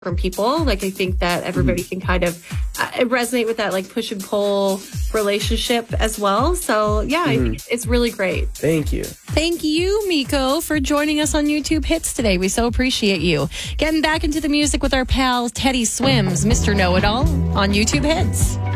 from people. Like, I think that everybody can kind of resonate with that, like, push and pull relationship as well. So, yeah, I think it's really great. Thank you. Thank you, Miko, for joining us on YouTube Hits today. We so appreciate you. Getting back into the music with our pal Teddy Swims, Mr. Know-It-All, on YouTube Hits.